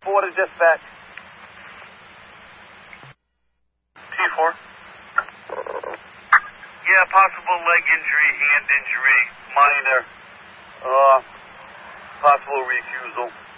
4 to dispatch. T4. Yeah, possible leg injury, hand injury, minor. Possible refusal.